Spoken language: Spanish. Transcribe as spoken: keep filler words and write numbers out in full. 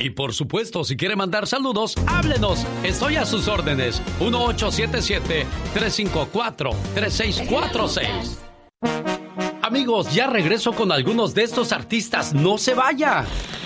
Y por supuesto, si quiere mandar saludos, háblenos. Estoy a sus órdenes. uno ocho siete siete, tres cinco cuatro, tres seis cuatro seis. Amigos, ya regreso con algunos de estos artistas. ¡No se vaya!